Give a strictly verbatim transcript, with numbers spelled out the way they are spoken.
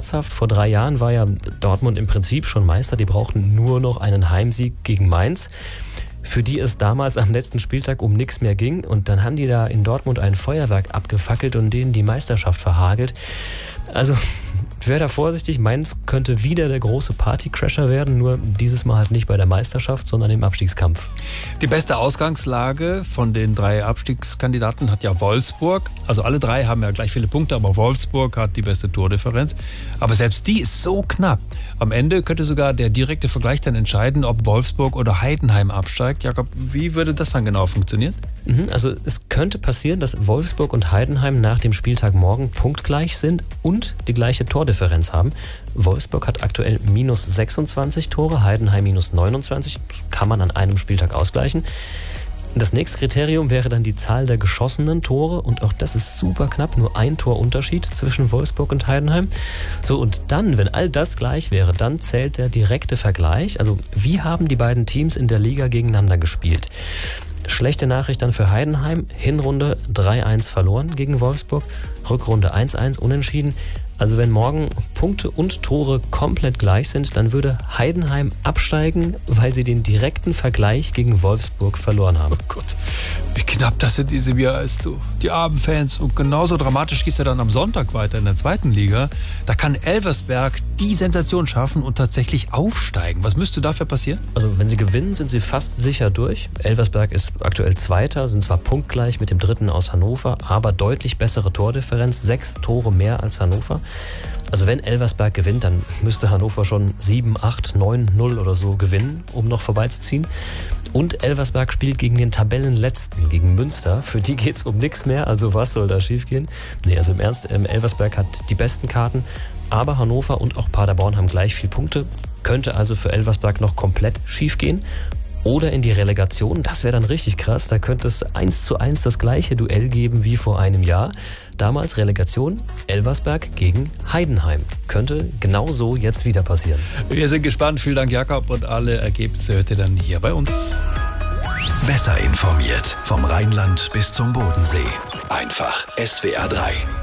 schmerzhaft. Vor drei Jahren war ja Dortmund im Prinzip schon Meister. Die brauchten nur noch einen Heimsieg gegen Mainz, für die es damals am letzten Spieltag um nichts mehr ging. Und dann haben die da in Dortmund ein Feuerwerk abgefackelt und denen die Meisterschaft verhagelt. Also wäre da vorsichtig, Mainz könnte wieder der große Partycrasher werden, nur dieses Mal halt nicht bei der Meisterschaft, sondern im Abstiegskampf. Die beste Ausgangslage von den drei Abstiegskandidaten hat ja Wolfsburg. Also alle drei haben ja gleich viele Punkte, aber Wolfsburg hat die beste Tordifferenz. Aber selbst die ist so knapp. Am Ende könnte sogar der direkte Vergleich dann entscheiden, ob Wolfsburg oder Heidenheim absteigt. Jakob, wie würde das dann genau funktionieren? Also es könnte passieren, dass Wolfsburg und Heidenheim nach dem Spieltag morgen punktgleich sind und die gleiche Tordifferenz haben. Wolfsburg hat aktuell minus sechsundzwanzig Tore, Heidenheim minus neunundzwanzig, kann man an einem Spieltag ausgleichen. Das nächste Kriterium wäre dann die Zahl der geschossenen Tore und auch das ist super knapp, nur ein Torunterschied zwischen Wolfsburg und Heidenheim. So, und dann, wenn all das gleich wäre, dann zählt der direkte Vergleich. Also wie haben die beiden Teams in der Liga gegeneinander gespielt? Schlechte Nachricht dann für Heidenheim, Hinrunde drei eins verloren gegen Wolfsburg, Rückrunde eins eins unentschieden. Also wenn morgen Punkte und Tore komplett gleich sind, dann würde Heidenheim absteigen, weil sie den direkten Vergleich gegen Wolfsburg verloren haben. Oh Gott, wie knapp das in diesem Jahr ist, du. Die armen Fans. Und genauso dramatisch geht es ja dann am Sonntag weiter in der zweiten Liga. Da kann Elversberg die Sensation schaffen und tatsächlich aufsteigen. Was müsste dafür passieren? Also wenn sie gewinnen, sind sie fast sicher durch. Elversberg ist aktuell Zweiter, sind zwar punktgleich mit dem Dritten aus Hannover, aber deutlich bessere Tordifferenz, sechs Tore mehr als Hannover. Also wenn Elversberg gewinnt, dann müsste Hannover schon sieben, acht, neun, null oder so gewinnen, um noch vorbeizuziehen. Und Elversberg spielt gegen den Tabellenletzten, gegen Münster. Für die geht es um nichts mehr, also was soll da schiefgehen? Nee, also im Ernst, ähm, Elversberg hat die besten Karten, aber Hannover und auch Paderborn haben gleich viel Punkte. Könnte also für Elversberg noch komplett schiefgehen. Oder in die Relegation, das wäre dann richtig krass. Da könnte es eins zu eins das gleiche Duell geben wie vor einem Jahr. Damals Relegation, Elversberg gegen Heidenheim. Könnte genauso jetzt wieder passieren. Wir sind gespannt. Vielen Dank, Jakob. Und alle Ergebnisse hört ihr dann hier bei uns. Besser informiert vom Rheinland bis zum Bodensee. Einfach S W R drei.